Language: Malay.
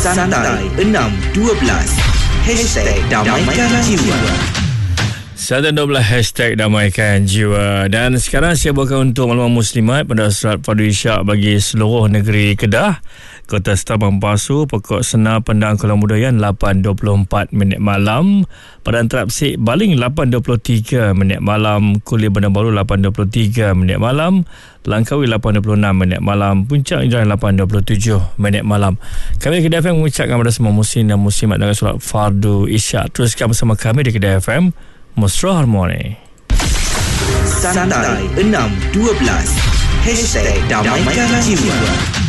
Santai 612 #Damaikan Jiwa. 112 #Damaikan Jiwa. Dan sekarang saya bawakan untuk maklumat muslimat pada surat fardu isyak bagi seluruh negeri Kedah, Kota Setabang Pasu, Pokok Senar Pendang Kuala Mudayan 8.24 minit malam, Padang Terapsik Baling 8.23 minit malam, Kulir Bandar Baru 8.23 minit malam, Langkawi 8.26 minit malam, Puncak Indrah 8.27 minit malam. Kami Kedah FM mengucapkan kepada semua muslim dan muslimat dengan surat fardu isyak. Teruskan bersama kami di Kedah FM Mesra Harmoni. Santai 612 #Damaikan Jiwa.